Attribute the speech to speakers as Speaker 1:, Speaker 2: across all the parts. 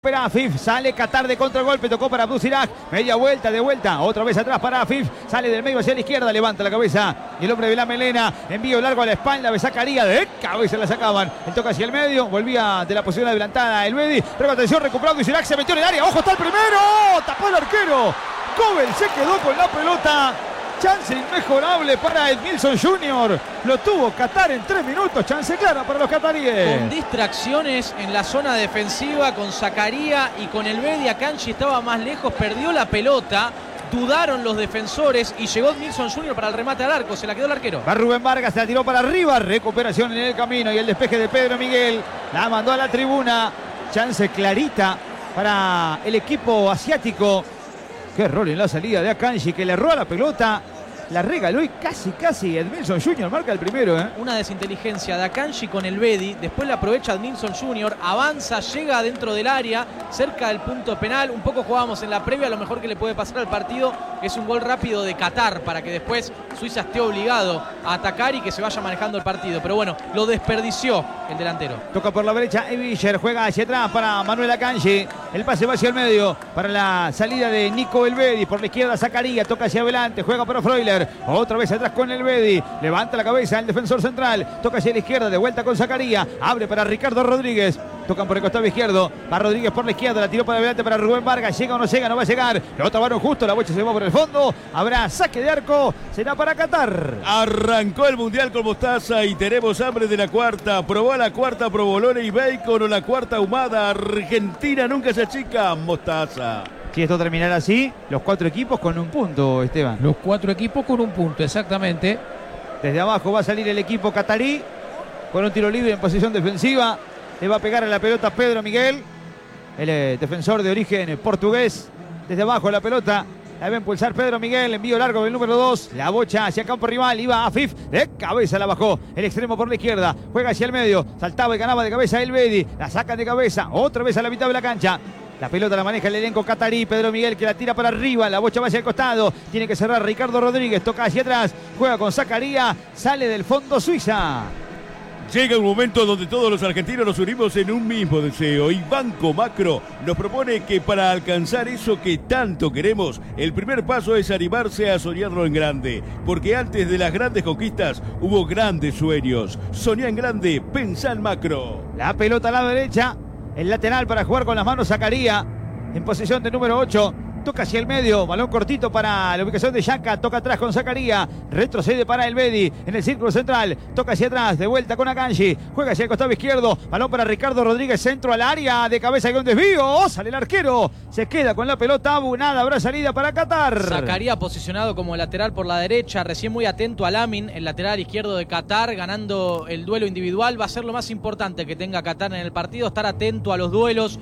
Speaker 1: Para Afif, sale Qatar de contragolpe, tocó para Abdul Siraj, media vuelta, de vuelta, otra vez atrás para Afif, sale del medio hacia la izquierda, levanta la cabeza, y el hombre de la melena, envío largo a la espalda, Besacaría, de cabeza la sacaban, el toque hacia el medio, volvía de la posición adelantada el Bedi, luego atención, recuperado Abdul Siraj, se metió en el área, ojo, está el primero, tapó el arquero, Kobel se quedó con la pelota. Chance inmejorable para Edmilson Jr. Lo tuvo Qatar en 3 minutos. Chance clara para los cataríes.
Speaker 2: Con distracciones en la zona defensiva, con Zakaria y con el Bedi. Akanji estaba más lejos, perdió la pelota. Dudaron los defensores y llegó Edmilson Jr. para el remate al arco. Se la quedó el arquero.
Speaker 1: Va Rubén Vargas, se la tiró para arriba. Recuperación en el camino y el despeje de Pedro Miguel. La mandó a la tribuna. Chance clarita para el equipo asiático. Qué error en la salida de Akanji, que le erró a la pelota. La regaló y casi Edmilson Jr. marca el primero.
Speaker 2: Una desinteligencia de Akanji con el Bedi. Después la aprovecha Edmilson Jr. Avanza, llega dentro del área, cerca del punto penal. Un poco jugábamos en la previa. Lo mejor que le puede pasar al partido es un gol rápido de Qatar para que después Suiza esté obligado a atacar y que se vaya manejando el partido. Pero bueno, lo desperdició el delantero.
Speaker 1: Toca por la derecha Evischer, juega hacia atrás para Manuel Akanji. El pase va hacia el medio para la salida de Nico el Bedi. Por la izquierda Zakaria, toca hacia adelante, juega para Freuler. Otra vez atrás con el Bedi. Levanta la cabeza el defensor central. Toca hacia la izquierda, de vuelta con Zakaria. Abre para Ricardo Rodríguez. Tocan por el costado izquierdo. Va Rodríguez por la izquierda. La tiró para adelante para Rubén Vargas. Llega o no llega, no va a llegar. Lo taparon justo. La bocha se va por el fondo. Habrá saque de arco. Será para Qatar.
Speaker 3: Arrancó el Mundial con Mostaza y tenemos hambre de la cuarta. Probó a la cuarta provolone y bacon o la cuarta ahumada. Argentina nunca se achica. Mostaza.
Speaker 1: Si esto terminara así, los 4 equipos con un punto, Esteban.
Speaker 4: Los 4 equipos con un punto, exactamente.
Speaker 1: Desde abajo va a salir el equipo catarí con un tiro libre en posición defensiva. Le va a pegar a la pelota Pedro Miguel, el defensor de origen portugués. Desde abajo la pelota la va a impulsar Pedro Miguel. Envío largo del número 2. La bocha hacia campo rival. Iba Afif. De cabeza la bajó. El extremo por la izquierda. Juega hacia el medio. Saltaba y ganaba de cabeza el Bedi. La sacan de cabeza. Otra vez a la mitad de la cancha. La pelota la maneja el elenco catarí. Pedro Miguel que la tira para arriba. La bocha va hacia el costado. Tiene que cerrar Ricardo Rodríguez. Toca hacia atrás. Juega con Zakaria. Sale del fondo Suiza.
Speaker 3: Llega un momento donde todos los argentinos nos unimos en un mismo deseo y Banco Macro nos propone que para alcanzar eso que tanto queremos, el primer paso es animarse a soñarlo en grande, porque antes de las grandes conquistas hubo grandes sueños. Soñá en grande, pensá en macro.
Speaker 1: La pelota a la derecha, el lateral para jugar con las manos Zakaria, en posición de número 8. Toca hacia el medio, balón cortito para la ubicación de Xhaka, toca atrás con Zakaria, retrocede para el Bedi en el círculo central, toca hacia atrás, de vuelta con Akanji, juega hacia el costado izquierdo, balón para Ricardo Rodríguez, centro al área, de cabeza y un desvío, sale el arquero, se queda con la pelota, Abunada, habrá salida para Qatar.
Speaker 2: Zakaria posicionado como lateral por la derecha, recién muy atento a Lamin, el lateral izquierdo de Qatar, ganando el duelo individual, va a ser lo más importante que tenga Qatar en el partido, estar atento a los duelos,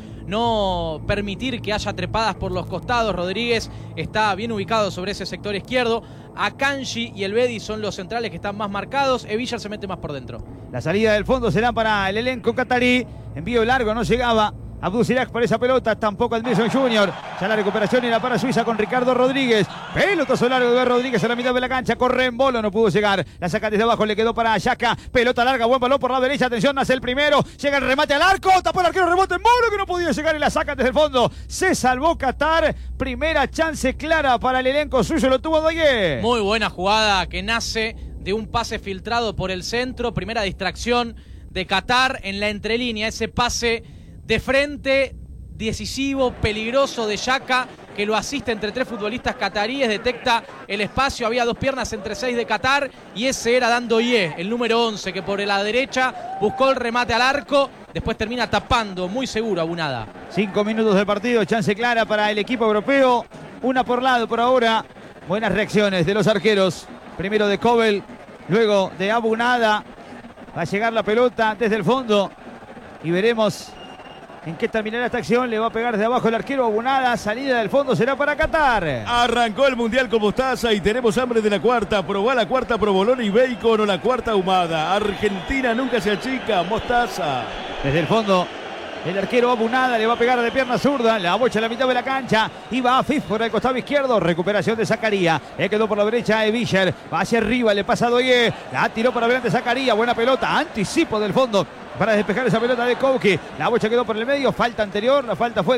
Speaker 2: no permitir que haya trepadas por los costados. Rodríguez está bien ubicado sobre ese sector izquierdo. Akanji y el Bedi son los centrales que están más marcados. Evillar se mete más por dentro.
Speaker 1: La salida del fondo será para el elenco catarí. Envío largo, no llegaba Abdul Siraj por esa pelota, tampoco Edmilson Jr. Ya la recuperación era para Suiza con Ricardo Rodríguez. Pelotazo largo de Rodríguez a la mitad de la cancha. Corre en bolo, no pudo llegar. La saca desde abajo, le quedó para Xhaka. Pelota larga, buen balón por la derecha. Atención, nace el primero. Llega el remate al arco. Tapó el arquero, rebote en bolo que no podía llegar y la saca desde el fondo. Se salvó Qatar. Primera chance clara para el elenco suyo. Lo tuvo Doye.
Speaker 2: Muy buena jugada que nace de un pase filtrado por el centro. Primera distracción de Qatar en la entrelínea. Ese pase de frente, decisivo, peligroso de Xhaka, que lo asiste entre 3 futbolistas cataríes, detecta el espacio, había 2 piernas entre 6 de Qatar, y ese era Dan Doye, el número 11, que por la derecha buscó el remate al arco, después termina tapando, muy seguro Abunada.
Speaker 1: 5 minutos del partido, chance clara para el equipo europeo, una por lado por ahora, buenas reacciones de los arqueros, primero de Kobel, luego de Abunada, va a llegar la pelota desde el fondo, y veremos en qué terminará esta acción. Le va a pegar desde abajo el arquero Abunada. Salida del fondo será para Qatar.
Speaker 3: Arrancó el Mundial con Mostaza y tenemos hambre de la cuarta. Probá la cuarta provolone y bacon o la cuarta ahumada. Argentina nunca se achica. Mostaza.
Speaker 1: Desde el fondo el arquero Abunada le va a pegar de pierna zurda. La bocha a la mitad de la cancha. Iba Afif por el costado izquierdo. Recuperación de Zakaria. Le quedó por la derecha Evischer. Va hacia arriba. Le pasa a Doye. La tiró para adelante Zakaria. Buena pelota. Anticipo del fondo para despejar esa pelota de Kouki. La bocha quedó por el medio, falta anterior, la falta fue